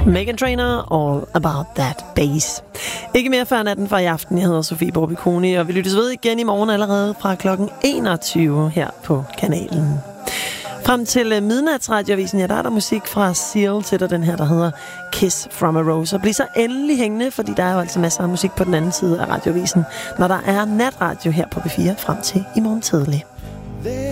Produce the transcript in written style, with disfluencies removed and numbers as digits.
Meghan Trainor, All About That Bass. Ikke mere før natten for i aften. Jeg hedder Sofie Borby Koni, og vi lyttes ved igen i morgen allerede fra klokken 21 her på kanalen. Frem til midnatsradioavisen, ja, der er der musik fra Seal til dig, den her, der hedder Kiss from a Rose. Og bliv så endelig hængende, fordi der er jo altså masser af musik på den anden side af radioavisen, når der er natradio her på B4 frem til i morgen tidlig.